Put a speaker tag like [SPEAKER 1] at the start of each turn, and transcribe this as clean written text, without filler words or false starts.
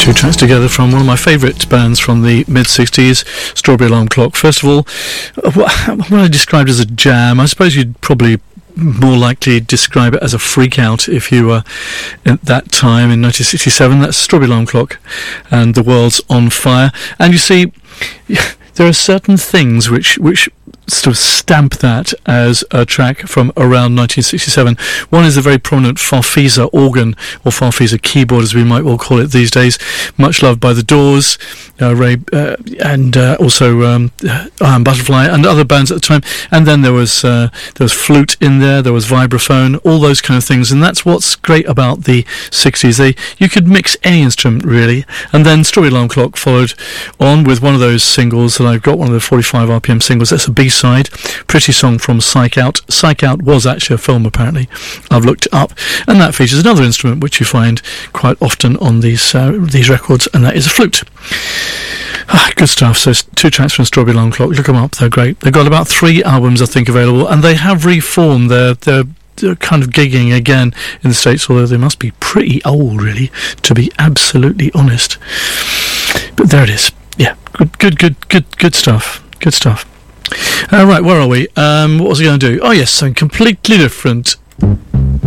[SPEAKER 1] Two tracks together from one of my favourite bands from the mid-60s, Strawberry Alarm Clock. First of all, what I described as a jam, I suppose you'd probably more likely describe it as a freak out if you were at that time in 1967. That's Strawberry Alarm Clock and The World's on Fire. And you see, there are certain things which sort of stamp that as a track from around 1967. One is the very prominent Farfisa organ, or Farfisa keyboard as we might well call it these days, much loved by the Doors, Ray, and also Iron Butterfly and other bands at the time. And then there was flute in there was vibraphone, all those kind of things. And that's what's great about the 60s. You could mix any instrument really. And then Strawberry Alarm Clock followed on with one of those singles that I've got, one of the 45 RPM singles. That's a B-side, pretty song from Psych Out. Psych Out was actually a film, apparently. I've looked it up, and that features another instrument which you find quite often on these records, and that is a flute. Good stuff. So two tracks from Strawberry Alarm Clock. Look them up; they're great. They've got about 3 albums, I think, available, and they have reformed. They're kind of gigging again in the States, although they must be pretty old, really, to be absolutely honest. But there it is. Yeah, good stuff. Good stuff. Right, where are we? What was I going to do? Oh yes, something completely different.